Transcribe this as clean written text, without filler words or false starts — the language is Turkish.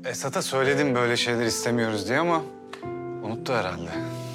Esat'a söyledim böyle şeyler istemiyoruz diye ama unuttu herhalde.